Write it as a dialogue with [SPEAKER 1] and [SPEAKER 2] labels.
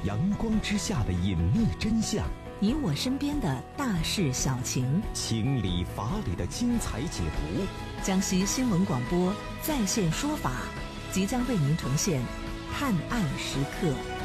[SPEAKER 1] 阳光之下的隐秘真相，
[SPEAKER 2] 你我身边的大事小情，
[SPEAKER 1] 情理法理的精彩解读。
[SPEAKER 2] 江西新闻广播在线说法即将为您呈现探案时刻。